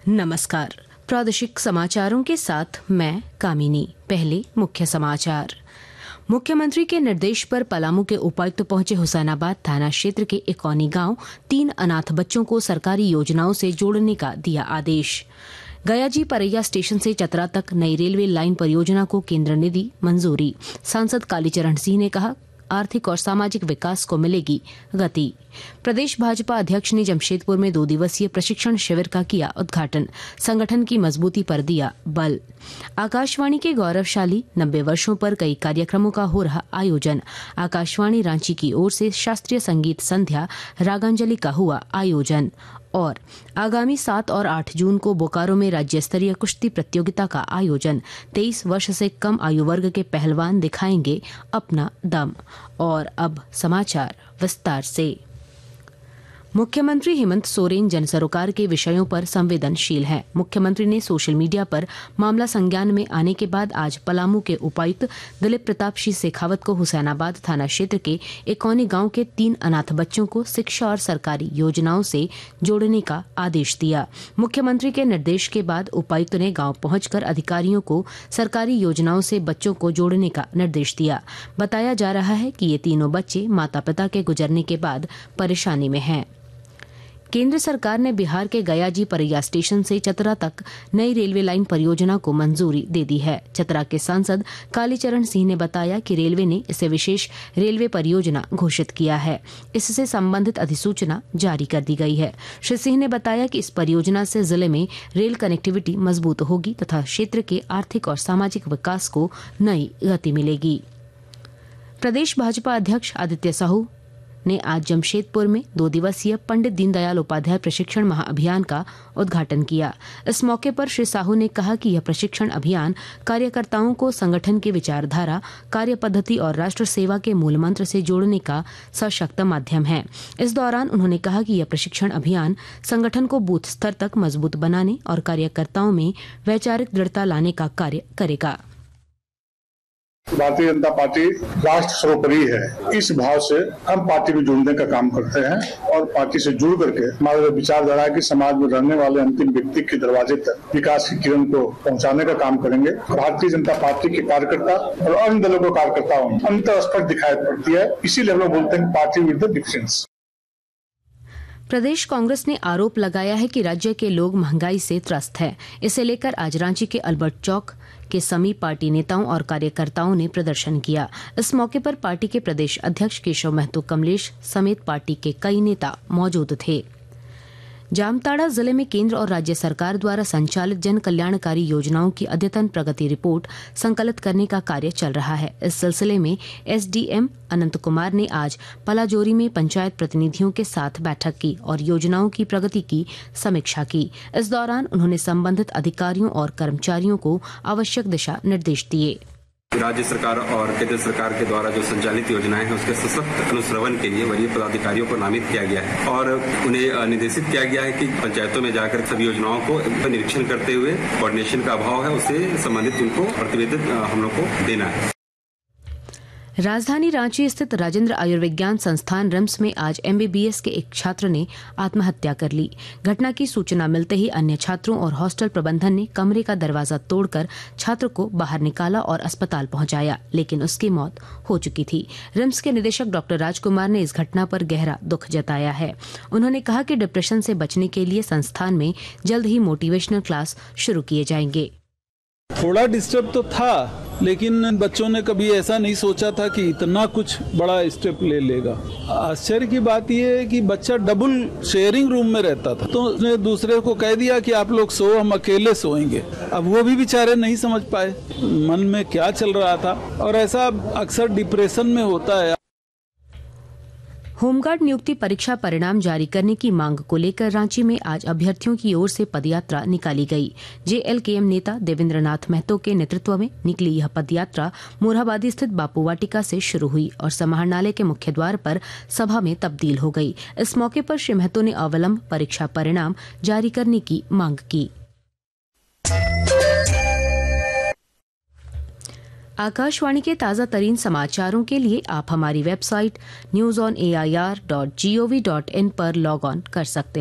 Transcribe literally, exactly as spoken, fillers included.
नमस्कार। प्रादेशिक समाचारों के साथ मैं कामिनी। पहले मुख्य समाचार। मुख्यमंत्री के निर्देश पर पलामू के उपायुक्त पहुंचे हुसैनाबाद थाना क्षेत्र के इकौनी गांव तीन अनाथ बच्चों को सरकारी योजनाओं से जोड़ने का दिया आदेश। गयाजी परैया स्टेशन से चतरा तक नई रेलवे लाइन परियोजना को केंद्र ने दी मंजूरी। सांसद कालीचरण सिंह ने कहा, आर्थिक और सामाजिक विकास को मिलेगी गति। प्रदेश भाजपा अध्यक्ष ने जमशेदपुर में दो दिवसीय प्रशिक्षण शिविर का किया उद्घाटन। संगठन की मजबूती पर दिया बल। आकाशवाणी के गौरवशाली नब्बे वर्षों पर कई कार्यक्रमों का हो रहा आयोजन। आकाशवाणी रांची की ओर से शास्त्रीय संगीत संध्या रागांजलि का हुआ आयोजन। और आगामी सात और आठ जून को बोकारो में राज्य स्तरीय कुश्ती प्रतियोगिता का आयोजन। तेईस वर्ष से कम आयु वर्ग के पहलवान दिखाएंगे अपना दम। और अब समाचार विस्तार से। मुख्यमंत्री हेमंत सोरेन जन सरोकार के विषयों पर संवेदनशील हैं। मुख्यमंत्री ने सोशल मीडिया पर मामला संज्ञान में आने के बाद आज पलामू के उपायुक्त दिलीप प्रताप सिंह शेखावत को हुसैनाबाद थाना क्षेत्र के इकौनी गांव के तीन अनाथ बच्चों को शिक्षा और सरकारी योजनाओं से जोड़ने का आदेश दिया। मुख्यमंत्री के निर्देश के बाद उपायुक्त ने गांव पहुंचकर अधिकारियों को सरकारी योजनाओं से बच्चों को जोड़ने का निर्देश दिया। बताया जा रहा है कि ये तीनों बच्चे माता पिता के गुजरने के बाद परेशानी में हैं। केंद्र सरकार ने बिहार के गयाजी परैया स्टेशन से चतरा तक नई रेलवे लाइन परियोजना को मंजूरी दे दी है। चतरा के सांसद कालीचरण सिंह ने बताया कि रेलवे ने इसे विशेष रेलवे परियोजना घोषित किया है। इससे संबंधित अधिसूचना जारी कर दी गई है। श्री सिंह ने बताया कि इस परियोजना से जिले में रेल कनेक्टिविटी मजबूत होगी तथा क्षेत्र के आर्थिक और सामाजिक विकास को नई गति मिलेगी। प्रदेश भाजपा अध्यक्ष आदित्य साहू ने आज जमशेदपुर में दो दिवसीय पंडित दीनदयाल उपाध्याय प्रशिक्षण महाअभियान का उद्घाटन किया। इस मौके पर श्री साहू ने कहा कि यह प्रशिक्षण अभियान कार्यकर्ताओं को संगठन की विचारधारा, कार्य पद्धति और राष्ट्र सेवा के मूल मंत्र से जोड़ने का सशक्त माध्यम है। इस दौरान उन्होंने कहा कि यह प्रशिक्षण अभियान संगठन को बूथ स्तर तक मजबूत बनाने और कार्यकर्ताओं में वैचारिक दृढ़ता लाने का कार्य करेगा। भारतीय जनता पार्टी राष्ट्र सर्वोपरि है। इस भाव से हम पार्टी में जुड़ने का काम करते हैं और पार्टी से जुड़ करके हमारा विचारधारा है कि समाज में रहने वाले अंतिम व्यक्ति के दरवाजे तक विकास की किरण को पहुंचाने का काम करेंगे। भारतीय जनता पार्टी के कार्यकर्ता और अन्य दलों के कार्यकर्ताओं में अंतर स्पष्ट दिखाई पड़ती है। इसीलिए हम लोग बोलते हैं पार्टी विद द डिफरेंस। प्रदेश कांग्रेस ने आरोप लगाया है कि राज्य के लोग महंगाई से त्रस्त हैं। इसे लेकर आज रांची के अल्बर्ट चौक के समीप पार्टी नेताओं और कार्यकर्ताओं ने प्रदर्शन किया। इस मौके पर पार्टी के प्रदेश अध्यक्ष केशव महतो कमलेश समेत पार्टी के कई नेता मौजूद थे। जामताड़ा जिले में केंद्र और राज्य सरकार द्वारा संचालित जन कल्याणकारी योजनाओं की अद्यतन प्रगति रिपोर्ट संकलित करने का कार्य चल रहा है। इस सिलसिले में एसडीएम अनंत कुमार ने आज पलाजोरी में पंचायत प्रतिनिधियों के साथ बैठक की और योजनाओं की प्रगति की समीक्षा की। इस दौरान उन्होंने संबंधित अधिकारियों और कर्मचारियों को आवश्यक दिशा निर्देश दिए। राज्य सरकार और केंद्र सरकार के द्वारा जो संचालित योजनाएं हैं उसके सशक्त अनुश्रवण के लिए वरीय पदाधिकारियों को नामित किया गया है और उन्हें निर्देशित किया गया है कि पंचायतों में जाकर सभी योजनाओं को निरीक्षण करते हुए कोऑर्डिनेशन का अभाव है उससे संबंधित उनको प्रतिवेदित हम लोग को देना है। राजधानी रांची स्थित राजेंद्र आयुर्विज्ञान संस्थान रिम्स में आज एमबीबीएस के एक छात्र ने आत्महत्या कर ली। घटना की सूचना मिलते ही अन्य छात्रों और हॉस्टल प्रबंधन ने कमरे का दरवाजा तोड़कर छात्र को बाहर निकाला और अस्पताल पहुंचाया, लेकिन उसकी मौत हो चुकी थी। रिम्स के निदेशक डॉक्टर राजकुमार ने इस घटना पर गहरा दुख जताया है। उन्होंने कहा कि डिप्रेशन से बचने के लिए संस्थान में जल्द ही मोटिवेशनल क्लास शुरू किए जाएंगे। थोड़ा डिस्टर्ब तो था, लेकिन बच्चों ने कभी ऐसा नहीं सोचा था कि इतना कुछ बड़ा स्टेप ले लेगा। आश्चर्य की बात यह है कि बच्चा डबल शेयरिंग रूम में रहता था, तो उसने दूसरे को कह दिया कि आप लोग सो, हम अकेले सोएंगे। अब वो भी बेचारे नहीं समझ पाए मन में क्या चल रहा था, और ऐसा अक्सर डिप्रेशन में होता है। होमगार्ड नियुक्ति परीक्षा परिणाम जारी करने की मांग को लेकर रांची में आज अभ्यर्थियों की ओर से पदयात्रा निकाली गई। जेएलकेएम नेता देवेंद्र नाथ महतो के नेतृत्व में निकली यह पदयात्रा मोरहाबादी स्थित बापू वाटिका से शुरू हुई और समाहरणालय के मुख्य द्वार पर सभा में तब्दील हो गई। इस मौके पर श्री महतो ने अविलंब परीक्षा परिणाम जारी करने की मांग की। आकाशवाणी के ताज़ा तरीन समाचारों के लिए आप हमारी website news on A I R dot G O V dot in पर लॉग ऑन कर सकते हैं।